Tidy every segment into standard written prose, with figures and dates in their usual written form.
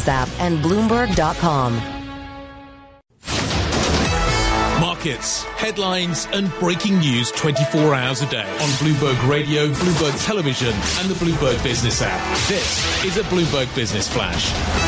Business app and Bloomberg.com. Markets, headlines and breaking news 24 hours a day on Bloomberg Radio, Bloomberg Television and the Bloomberg Business app. This is a Bloomberg Business Flash.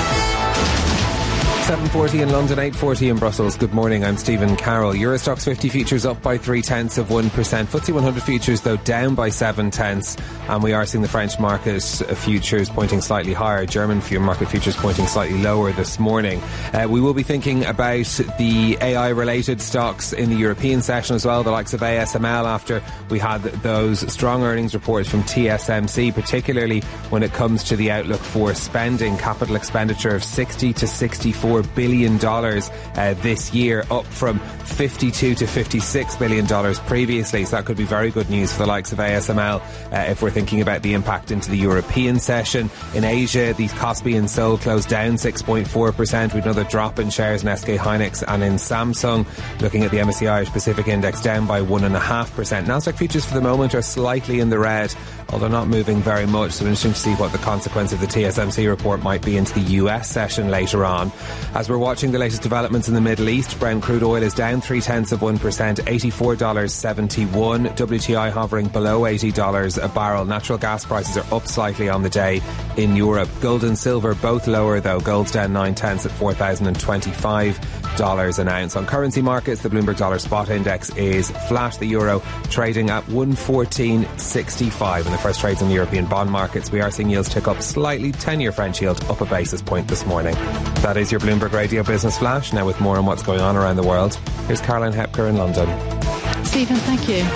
7:40 in London, 8:40 in Brussels. Good morning, I'm Stephen Carroll. Eurostoxx 50 futures up by 0.3%. FTSE 100 futures, though, down by 0.7. And we are seeing the French market futures pointing slightly higher. German market futures pointing slightly lower this morning. We will be thinking about the AI-related stocks in the European session as well, the likes of ASML, after we had those strong earnings reports from TSMC, particularly when it comes to the outlook for spending, capital expenditure of $60 to $64 billion this year, up from $52 to $56 billion previously. So that could be very good news for the likes of ASML if we're thinking about the impact into the European session. In Asia, the Kospi and Seoul closed down 6.4%, with another drop in shares in SK Hynix and in Samsung. Looking at the MSCI Irish Pacific Index, down by 1.5%. Nasdaq futures for the moment are slightly in the red, although not moving very much. So interesting to see what the consequence of the TSMC report might be into the US session later on. As we're watching the latest developments in the Middle East, Brent crude oil is down 0.3%, $84.71. WTI hovering below $80 a barrel. Natural gas prices are up slightly on the day in Europe. Gold and silver both lower, though. Gold's down 0.9 at $4,025 an ounce. On currency markets, the Bloomberg Dollar Spot Index is flat. The euro trading at 114.65. In the first trades in the European bond markets, we are seeing yields tick up slightly. 10-year French yield up a basis point this morning. That is your Bloomberg Radio Business Flash. Now with more on what's going on around the world, here's Caroline Hepker in London. Stephen, thank you.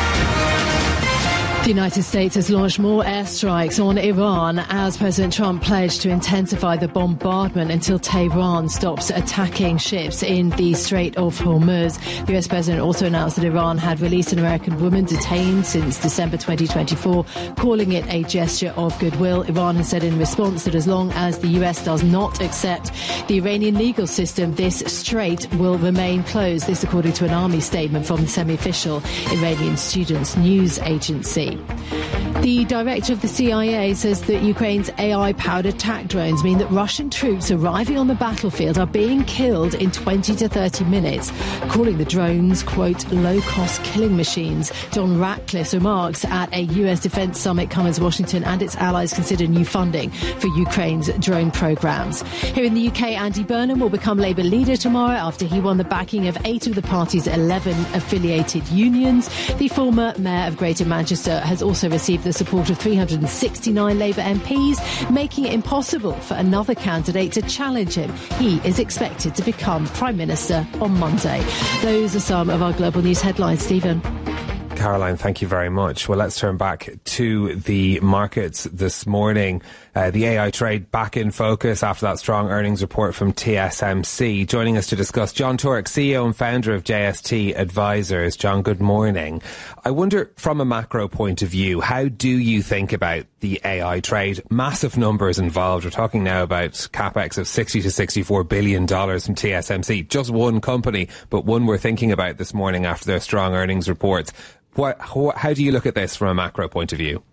The United States has launched more airstrikes on Iran as President Trump pledged to intensify the bombardment until Tehran stops attacking ships in the Strait of Hormuz. The US President also announced that Iran had released an American woman detained since December 2024, calling it a gesture of goodwill. Iran has said in response that as long as the US does not accept the Iranian legal system, this strait will remain closed. This according to an army statement from the semi-official Iranian Students News Agency. The director of the CIA says that Ukraine's AI-powered attack drones mean that Russian troops arriving on the battlefield are being killed in 20 to 30 minutes, calling the drones, quote, low-cost killing machines. John Ratcliffe remarks at a US defense summit come as Washington and its allies consider new funding for Ukraine's drone programs. Here in the UK, Andy Burnham will become Labour leader tomorrow after he won the backing of 8 of the party's 11 affiliated unions. The former mayor of Greater Manchester has also received the support of 369 Labour MPs, making it impossible for another candidate to challenge him. He is expected to become Prime Minister on Monday. Those are some of our global news headlines. Stephen. Caroline, thank you very much. Well, let's turn back to the markets this morning. The AI trade back in focus after that strong earnings report from TSMC. Joining us to discuss, John Turek, CEO and founder of JST Advisors. John, good morning. I wonder, from a macro point of view, how do you think about the AI trade? Massive numbers involved. We're talking now about capex of $60 to $64 billion from TSMC. Just one company, but one we're thinking about this morning after their strong earnings reports. How do you look at this from a macro point of view?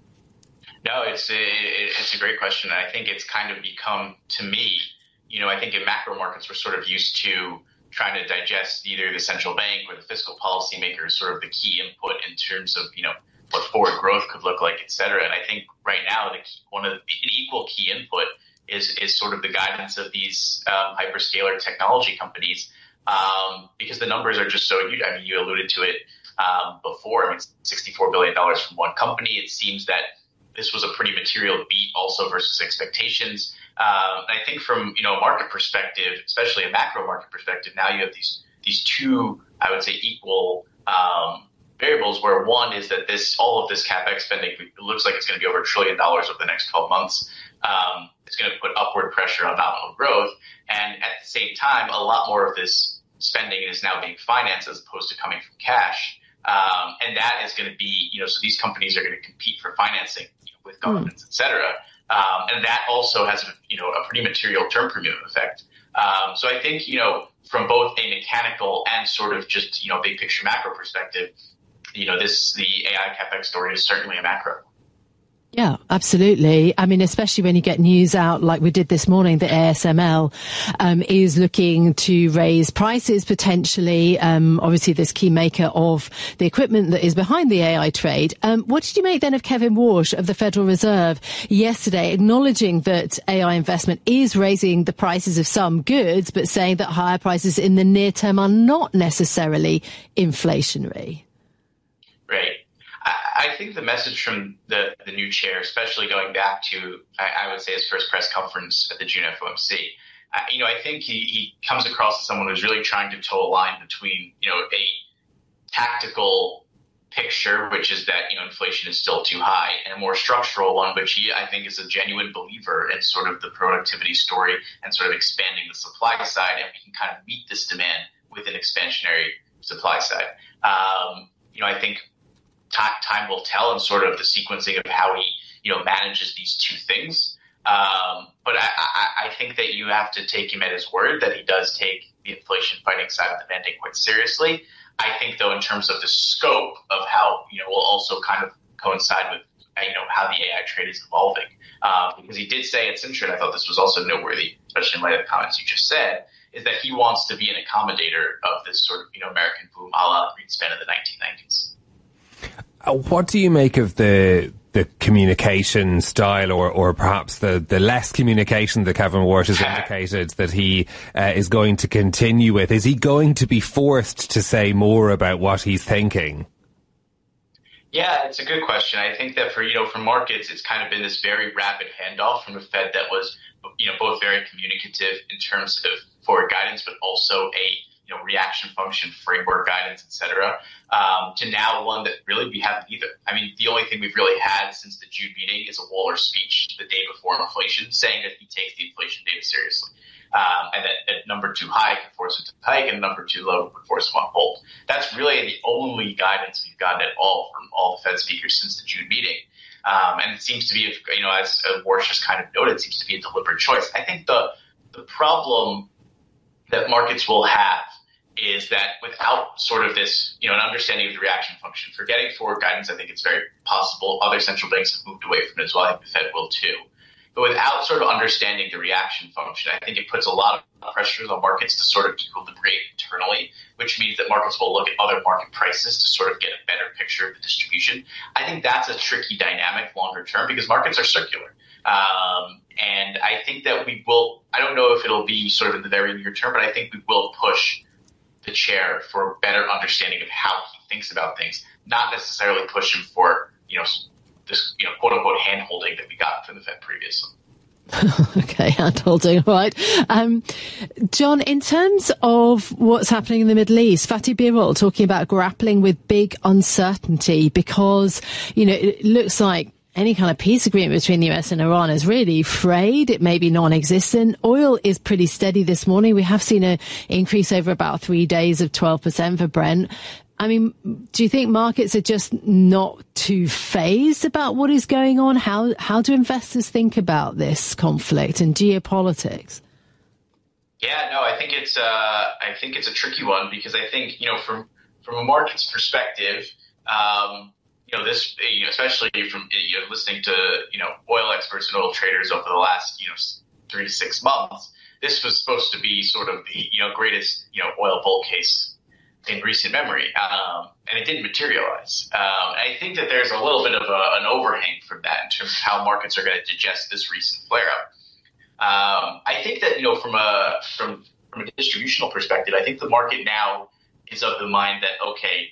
No, it's a great question. I think it's kind of become, to me, I think in macro markets, we're sort of used to trying to digest either the central bank or the fiscal policy maker as sort of the key input in terms of, what forward growth could look like, et cetera. And I think right now, an equal key input is sort of the guidance of these hyperscaler technology companies, because the numbers are just so huge. I mean, you alluded to it before. I mean, $64 billion from one company. It seems that this was a pretty material beat also versus expectations. And I think from, a market perspective, especially a macro market perspective, now you have these two, I would say, equal variables, where one is that all of this CapEx spending, it looks like it's going to be over $1 trillion over the next 12 months. It's going to put upward pressure on nominal growth. And at the same time, a lot more of this spending is now being financed as opposed to coming from cash. And that is going to be, so these companies are going to compete for financing with governments, et cetera. And that also has, a pretty material term premium effect. So I think, from both a mechanical and sort of just, big picture macro perspective, the AI CapEx story is certainly a macro. Yeah, absolutely. I mean, especially when you get news out like we did this morning, that ASML is looking to raise prices potentially. Obviously, this key maker of the equipment that is behind the AI trade. What did you make then of Kevin Warsh of the Federal Reserve yesterday, acknowledging that AI investment is raising the prices of some goods, but saying that higher prices in the near term are not necessarily inflationary? Right. I think the message from the new chair, especially going back to, I would say, his first press conference at the June FOMC, I think he comes across as someone who's really trying to toe a line between, a tactical picture, which is that, inflation is still too high, and a more structural one, which I think is a genuine believer in sort of the productivity story and sort of expanding the supply side, and we can kind of meet this demand with an expansionary supply side. I think time will tell and sort of the sequencing of how he, manages these two things. But I think that you have to take him at his word that he does take the inflation fighting side of the mandate quite seriously. I think, though, in terms of the scope of how, will also kind of coincide with, how the AI trade is evolving. Because he did say at Cintron, I thought this was also noteworthy, especially in light of the comments you just said, is that he wants to be an accommodator of this sort of, American boom a la Greenspan in the 1990s. What do you make of the communication style or perhaps the less communication that Kevin Warsh has indicated that he is going to continue with? Is he going to be forced to say more about what he's thinking? Yeah, it's a good question. I think that for markets, it's kind of been this very rapid handoff from the Fed that was, both very communicative in terms of forward guidance, but also a reaction function, framework guidance, et cetera, to now one that really we haven't either. I mean, the only thing we've really had since the June meeting is a Waller speech the day before inflation saying that he takes the inflation data seriously. And that at number too high can force it to hike and number too low can force it on hold. That's really the only guidance we've gotten at all from all the Fed speakers since the June meeting. And it seems to be, as Warsh just kind of noted, it seems to be a deliberate choice. I think the problem that markets will have is that without sort of this, an understanding of the reaction function, forgetting forward guidance, I think it's very possible other central banks have moved away from it as well. I think the Fed will too. But without sort of understanding the reaction function, I think it puts a lot of pressures on markets to sort of equilibrate internally, which means that markets will look at other market prices to sort of get a better picture of the distribution. I think that's a tricky dynamic longer term because markets are circular. And I think that we will, I don't know if it'll be sort of in the very near term, but I think we will push the chair for a better understanding of how he thinks about things, not necessarily push him for, this, quote unquote hand holding that we got from the Fed previously. Okay, hand holding, all right. John, in terms of what's happening in the Middle East, Fatih Birol talking about grappling with big uncertainty because, it looks like any kind of peace agreement between the US and Iran is really frayed. It may be non-existent. Oil is pretty steady this morning. We have seen an increase over about 3 days of 12% for Brent. I mean, do you think markets are just not too phased about what is going on? How do investors think about this conflict and geopolitics? Yeah, no, I think it's a tricky one because I think, from a market's perspective, this, especially from listening to oil experts and oil traders over the last 3 to 6 months, this was supposed to be sort of the greatest oil bull case in recent memory, and it didn't materialize. I think that there's a little bit of an overhang from that in terms of how markets are going to digest this recent flare-up. I think that from a distributional perspective, I think the market now is of the mind that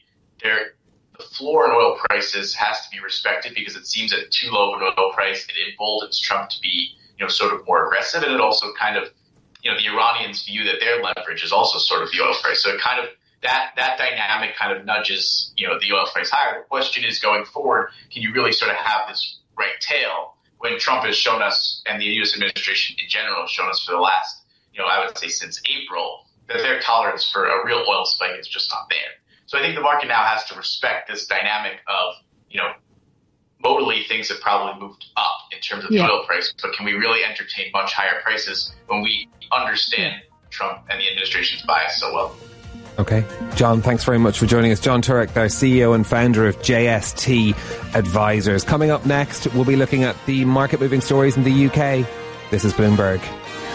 the floor in oil prices has to be respected because it seems at too low of an oil price it emboldens Trump to be sort of more aggressive, and it also kind of the Iranians view that their leverage is also sort of the oil price. So it kind of that dynamic kind of nudges the oil price higher. The question is going forward, can you really sort of have this right tail when Trump has shown us and the U.S. administration in general has shown us for the last I would say since April that their tolerance for a real oil spike is just not there. So I think the market now has to respect this dynamic of, modally things have probably moved up in terms of the oil price, but can we really entertain much higher prices when we understand Trump and the administration's bias so well? Okay. John, thanks very much for joining us. John Turek, our CEO and founder of JST Advisors. Coming up next, we'll be looking at the market-moving stories in the UK. This is Bloomberg.